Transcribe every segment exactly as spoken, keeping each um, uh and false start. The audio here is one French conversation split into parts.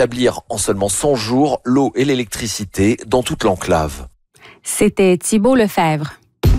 rétablir en seulement cent jours l'eau et l'électricité dans toute l'enclave. C'était Thibault Lefebvre.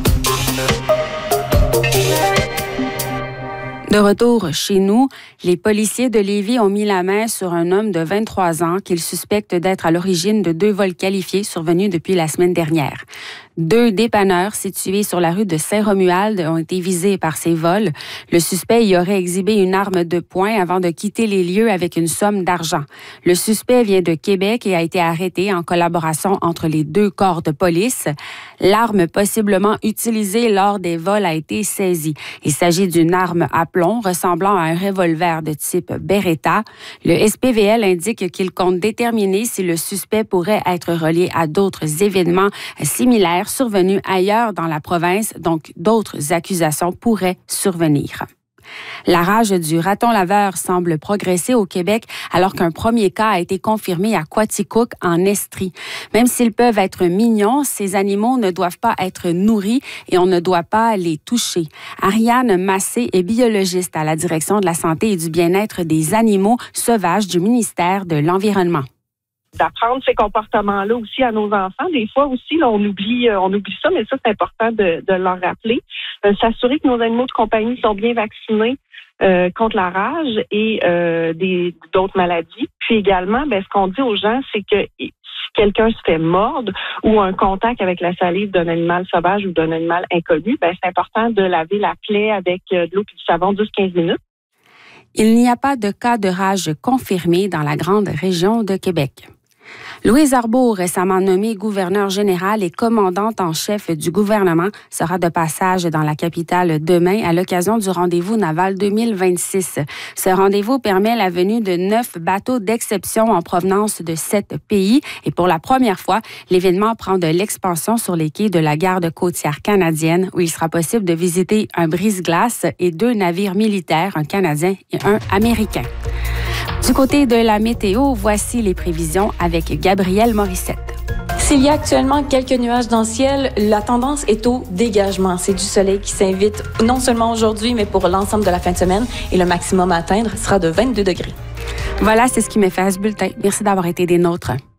De retour chez nous, les policiers de Lévis ont mis la main sur un homme de vingt-trois ans qu'ils suspectent d'être à l'origine de deux vols qualifiés survenus depuis la semaine dernière. Deux dépanneurs situés sur la rue de Saint-Romuald ont été visés par ces vols. Le suspect y aurait exhibé une arme de poing avant de quitter les lieux avec une somme d'argent. Le suspect vient de Québec et a été arrêté en collaboration entre les deux corps de police. L'arme possiblement utilisée lors des vols a été saisie. Il s'agit d'une arme à plomb ressemblant à un revolver de type Beretta. Le S P V L indique qu'il compte déterminer si le suspect pourrait être relié à d'autres événements similaires survenus ailleurs dans la province, donc d'autres accusations pourraient survenir. La rage du raton laveur semble progresser au Québec alors qu'un premier cas a été confirmé à Quaticook, en Estrie. Même s'ils peuvent être mignons, ces animaux ne doivent pas être nourris et on ne doit pas les toucher. Ariane Massé est biologiste à la Direction de la santé et du bien-être des animaux sauvages du ministère de l'Environnement. D'apprendre ces comportements-là aussi à nos enfants. Des fois aussi, là, on oublie euh, on oublie ça, mais ça, c'est important de, de leur rappeler. Euh, s'assurer que nos animaux de compagnie sont bien vaccinés euh, contre la rage et euh, des, d'autres maladies. Puis également, ben, ce qu'on dit aux gens, c'est que si quelqu'un se fait mordre ou un contact avec la salive d'un animal sauvage ou d'un animal inconnu, ben, c'est important de laver la plaie avec euh, de l'eau et du savon dix à quinze minutes. Il n'y a pas de cas de rage confirmé dans la grande région de Québec. Louise Arbour, récemment nommée gouverneure générale et commandante en chef du gouvernement, sera de passage dans la capitale demain à l'occasion du rendez-vous naval deux mille vingt-six. Ce rendez-vous permet la venue de neuf bateaux d'exception en provenance de sept pays et pour la première fois, l'événement prend de l'expansion sur les quais de la garde côtière canadienne où il sera possible de visiter un brise-glace et deux navires militaires, un canadien et un américain. Du côté de la météo, voici les prévisions avec Gabrielle Morissette. S'il y a actuellement quelques nuages dans le ciel, la tendance est au dégagement. C'est du soleil qui s'invite non seulement aujourd'hui, mais pour l'ensemble de la fin de semaine. Et le maximum à atteindre sera de vingt-deux degrés. Voilà, c'est ce qui me fait à ce bulletin. Merci d'avoir été des nôtres.